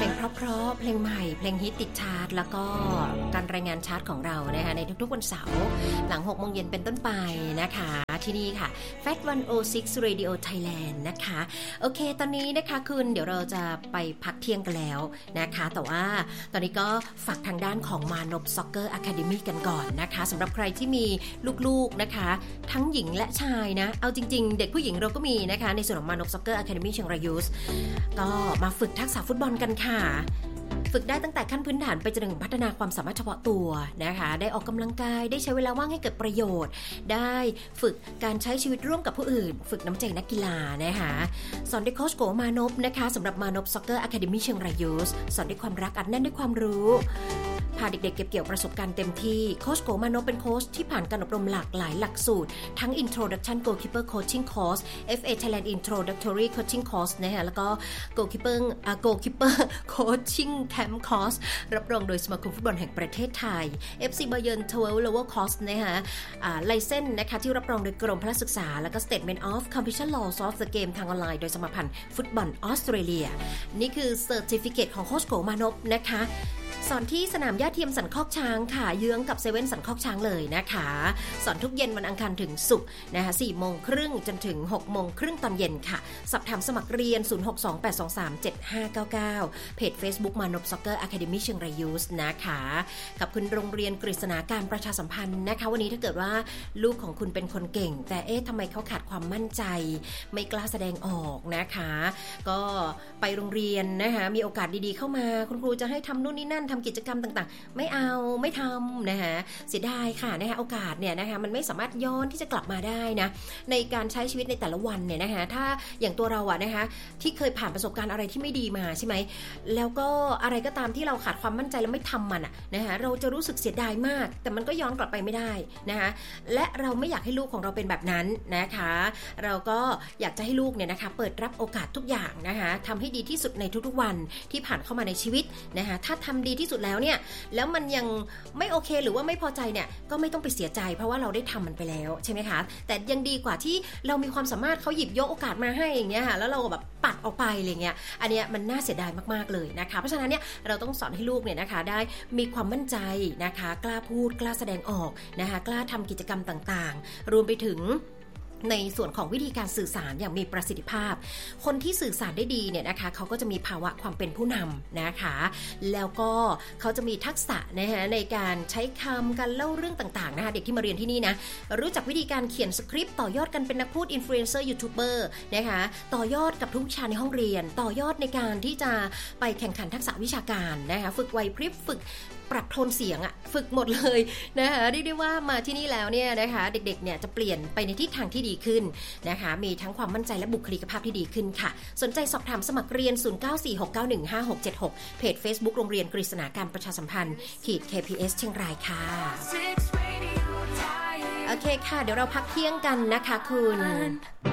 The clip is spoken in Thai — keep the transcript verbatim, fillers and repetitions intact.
งเพราะๆเพลงใหม่เพลงฮิตติดชาร์ตแล้วก็การรายงานชาร์ตของเรานะคะในทุกๆวันเสาร์หลังหกโมงเย็นเป็นต้นไปนะคะที่นี่ค่ะ แฟต หนึ่งศูนย์หก Radio Thailand นะคะโอเคตอนนี้นะคะคุณเดี๋ยวเราจะไปพักเที่ยงกันแล้วนะคะแต่ว่าตอนนี้ก็ฝากทางด้านของมานพ Soccer Academy กันก่อนนะคะสำหรับใครที่มีลูกๆนะคะทั้งหญิงและชายนะเอาจริงๆเด็กผู้หญิงเราก็มีนะคะในส่วนของมานพ Soccer Academy เชียงรายยูสก็มาฝึกทักษะฟุตบอลกันค่ะฝึกได้ตั้งแต่ขั้นพื้นฐานไปจนถึงพัฒนาความสามารถเฉพาะตัวนะคะได้ออกกำลังกายได้ใช้เวลาว่างให้เกิดประโยชน์ได้ฝึกการใช้ชีวิตร่วมกับผู้อื่นฝึกน้ำใจนักกีฬานะคะสอนด้วยโค้ชโกมานพนะคะสำหรับมานพ Soccer Academy เชียงรายยูสสอนด้วยความรักอัดแน่นด้วยความรู้พาเด็กๆเก็บเกี่ยวประสบการณ์เต็มที่โค้ชโกมานพเป็นโค้ชที่ผ่านการอบรมหลากหลายหลักสูตรทั้ง Introduction Goalkeeper Coaching Course เอฟ เอ Thailand Introductory Coaching Course นะคะแล้วก็ Goalkeeper Goalkeeper Coaching Camp Course รับรองโดยสมาคมฟุตบอลแห่งประเทศไทย เอฟ ซี Bayern สิบ Lower Course นะคะไลเซนส์นะคะที่รับรองโดยกรมพละศึกษาแล้วก็ Statement of Competition Laws of the Game ทางออนไลน์โดยสมาพันธ์ฟุตบอลออสเตรเลียนี่คือ Certificate ของโค้ชโกมานพนะคะสอนที่สนามหญ้าเทียมสันคอกช้างค่ะเยื้องกับเซเว่นสันคอกช้างเลยนะคะสอนทุกเย็นวันอังคารถึงศุกร์นะคะสี่โมงครึ่งจนถึงหกโมงครึ่งตอนเย็นค่ะสอบถามสมัครเรียนศูนย์ หก สอง แปด สอง สาม เจ็ด ห้า เก้า เก้าเพจ Facebook มานพ Soccer Academy เชียงรายยูสนะคะกับคุณโรงเรียนกฤษณาการประชาสัมพันธ์นะคะวันนี้ถ้าเกิดว่าลูกของคุณเป็นคนเก่งแต่เอ๊ะทำไมเขาขาดความมั่นใจไม่กล้าแสดงออกนะคะก็ไปโรงเรียนนะคะมีโอกาสดีๆเข้ามาคุณครูจะให้ทำนู่นนี่นั่นทำกิจกรรมต่างๆไม่เอาไม่ทำนะคะเสียดายค่ะนะคะโอกาสเนี่ยนะคะมันไม่สามารถย้อนที่จะกลับมาได้นะในการใช้ชีวิตในแต่ละวันเนี่ยนะคะถ้าอย่างตัวเราอะนะคะที่เคยผ่านประสบการณ์อะไรที่ไม่ดีมาใช่ไหมแล้วก็อะไรก็ตามที่เราขาดความมั่นใจแล้วไม่ทำมันอะนะคะเราจะรู้สึกเสียดายมากแต่มันก็ย้อนกลับไปไม่ได้นะคะและเราไม่อยากให้ลูกของเราเป็นแบบนั้นนะคะเราก็อยากจะให้ลูกเนี่ยนะคะเปิดรับโอกาสทุกอย่างนะคะทำให้ดีที่สุดในทุกๆวันที่ผ่านเข้ามาในชีวิตนะคะถ้าทำดีที่สุดแล้วเนี่ยแล้วมันยังไม่โอเคหรือว่าไม่พอใจเนี่ยก็ไม่ต้องไปเสียใจเพราะว่าเราได้ทำมันไปแล้วใช่ไหมคะแต่ยังดีกว่าที่เรามีความสามารถเขาหยิบยกโอกาสมาให้อย่างเงี้ยค่ะแล้วเราแบบปัดออกไปอะไรเงี้ยอันเนี้ยมันน่าเสียดายมากๆเลยนะคะเพราะฉะนั้นเนี่ยเราต้องสอนให้ลูกเนี่ยนะคะได้มีความมั่นใจนะคะกล้าพูดกล้าแสดงออกนะคะกล้าทำกิจกรรมต่างๆรวมไปถึงในส่วนของวิธีการสื่อสารอย่างมีประสิทธิภาพคนที่สื่อสารได้ดีเนี่ยนะคะเขาก็จะมีภาวะความเป็นผู้นำนะคะแล้วก็เขาจะมีทักษะนะคะในการใช้คำการเล่าเรื่องต่างๆนะคะเด็กที่มาเรียนที่นี่นะรู้จักวิธีการเขียนสคริปต์ต่อยอดกันเป็นนักพูดอินฟลูเอนเซอร์ยูทูบเบอร์นะคะต่อยอดกับทุกวิชาในห้องเรียนต่อยอดในการที่จะไปแข่งขันทักษะวิชาการนะคะฝึกไหวพริบฝึกปรับโทนเสียงอะฝึกหมดเลยนะคะเรียกได้ว่ามาที่นี่แล้วเนี่ยนะคะเด็กๆเนี่ยจะเปลี่ยนไปในทิศทางที่ดีขึ้นนะคะมีทั้งความมั่นใจและบุคลิกภาพที่ดีขึ้นค่ะสนใจสอบถามสมัครเรียนศูนย์ เก้า สี่ หก เก้า หนึ่ง ห้า หก เจ็ด หกเพจ Facebook โรงเรียนกฤษณาการประชาสัมพันธ์ขีด เค พี เอส เชียงรายค่ะโอเคค่ะเดี๋ยวเราพักเที่ยงกันนะคะคุณ